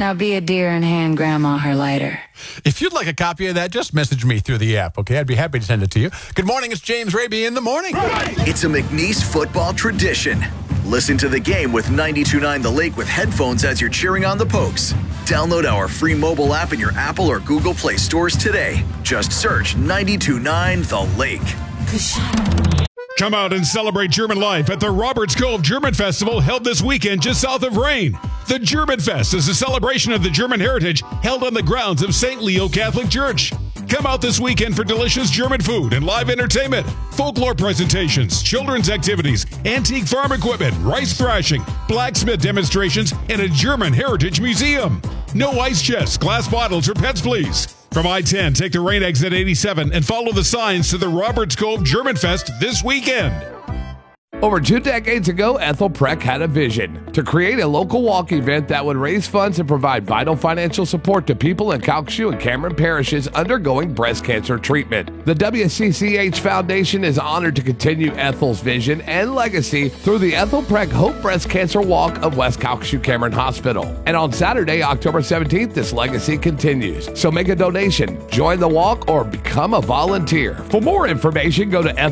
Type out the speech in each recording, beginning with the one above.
Now be a dear and hand Grandma her lighter. If you'd like a copy of that, just message me through the app, okay? I'd be happy to send it to you. Good morning, it's James Raby in the morning. It's a McNeese football tradition. Listen to the game with 92.9 The Lake with headphones as you're cheering on the Pokes. Download our free mobile app in your Apple or Google Play stores today. Just search 92.9 The Lake. Come out and celebrate German life at the Roberts Cove German Festival held this weekend just south of Rayne. The German Fest is a celebration of the German heritage held on the grounds of St. Leo Catholic Church. Come out this weekend for delicious German food and live entertainment, folklore presentations, children's activities, antique farm equipment, rice thrashing, blacksmith demonstrations, and a German heritage museum. No ice chests, glass bottles, or pets, please. From I-10, take the Rayne exit 87 and follow the signs to the Roberts Cove German Fest this weekend. Over 2 decades ago, Ethel Preck had a vision to create a local walk event that would raise funds and provide vital financial support to people in Calcasieu and Cameron parishes undergoing breast cancer treatment. The WCCH Foundation is honored to continue Ethel's vision and legacy through the Ethel Preck Hope Breast Cancer Walk of West Calcasieu Cameron Hospital. And on Saturday, October 17th, this legacy continues. So make a donation, join the walk, or become a volunteer. For more information, go to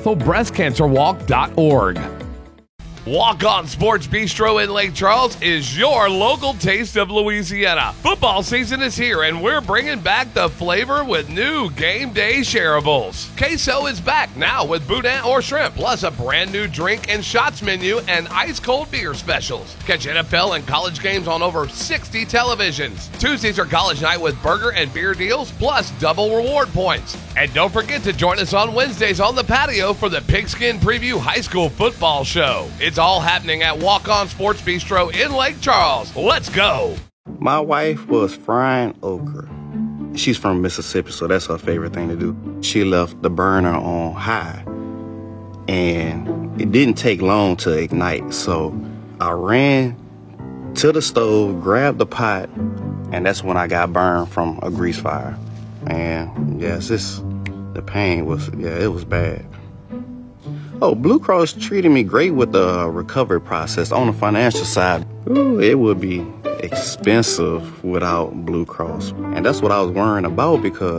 ethelbreastcancerwalk.org. Walk On Sports Bistro in Lake Charles is your local taste of Louisiana. Football season is here, and we're bringing back the flavor with new game day shareables. Queso is back now with boudin or shrimp, plus a brand new drink and shots menu and ice-cold beer specials. Catch NFL and college games on over 60 televisions. Tuesdays are college night with burger and beer deals, plus double reward points. And don't forget to join us on Wednesdays on the patio for the Pigskin Preview High School Football Show. It's all happening at Walk On Sports Bistro in Lake Charles. Let's go. My wife was frying okra. She's from Mississippi, so that's her favorite thing to do. She left the burner on high, and it didn't take long to ignite. So I ran to the stove, grabbed the pot, and that's when I got burned from a grease fire. And yes, the pain was, it was bad. Oh, Blue Cross treated me great with the recovery process. On the financial side, it would be expensive without Blue Cross. And that's what I was worrying about, because